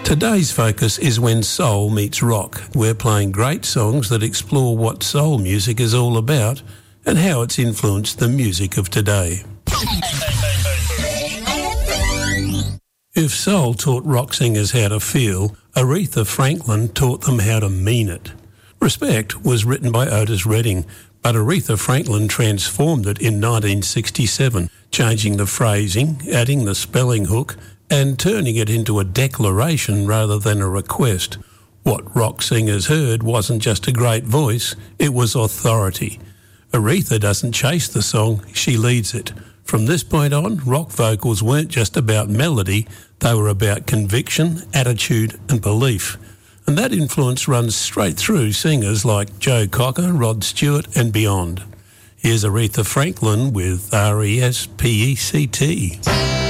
Today's focus is when soul meets rock. We're playing great songs that explore what soul music is all about and how it's influenced the music of today. If soul taught rock singers how to feel, Aretha Franklin taught them how to mean it. Respect was written by Otis Redding, but Aretha Franklin transformed it in 1967, changing the phrasing, adding the spelling hook, and turning it into a declaration rather than a request. What rock singers heard wasn't just a great voice, it was authority. Aretha doesn't chase the song, she leads it. From this point on, rock vocals weren't just about melody, they were about conviction, attitude and belief. And that influence runs straight through singers like Joe Cocker, Rod Stewart and beyond. Here's Aretha Franklin with R-E-S-P-E-C-T.